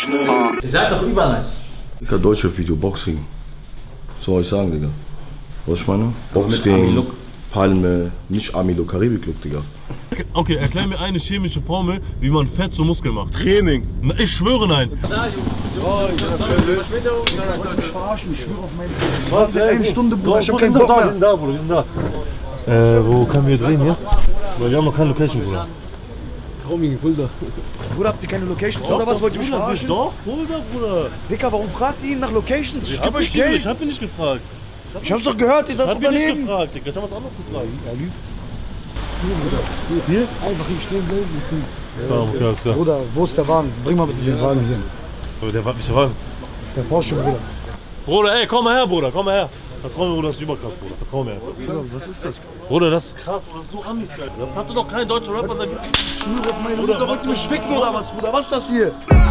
Ihr seid doch übernice. Digga, Deutschrap-Video, Boxring. Was soll ich sagen, Digga? Was ich meine? Boxring, Palme, nicht Ami-Look, Karibik-Look, Digga. Okay, erklär mir eine chemische Formel, wie man Fett zu Muskeln macht. Training. Na, ich schwöre nein. Da, Jungs. Ich verarschen, ich schwöre auf meine. Was? Eine Stunde, Bruder. Ich hab Wir keinen sind Bock da, wir mehr. sind da, Bruder, wir sind da. Wo können wir drehen jetzt? Weil wir haben noch keine Location, Bruder. Roaming, Fulda. Bruder, habt ihr keine Locations oder was? Wollt ihr mich verarschen? Doch, Fulda, Bruder. Dicker, warum fragt ihr ihn nach Locations? Ich geb euch Ich Geld. hab ihn nicht gefragt. Ich hab's doch gehört, ihr Ich seid hab ihn nicht Unternehmen. gefragt, Digga. Ich hab was anderes gefragt. Er lügt. Hier? Einfach hier stehen bleiben. Ja, okay, alles klar. Bruder, wo ist der Wagen? Bring mal bitte den Wagen hier. Aber der war nicht der Wagen. Der Porsche, Bruder. Bruder, ey, komm mal her, Bruder, komm mal her. Vertrau mir, Bruder, das ist überkrass, Bruder. Vertrau mir einfach. Bruder, was ist das? Bruder, das ist krass, Bruder, das ist so Amis, Alter. Das hatte doch kein deutscher Rapper. Ich schwöre auf meine Mutter, wollt ihr mich ficken oder was, Bruder? Was ist das hier?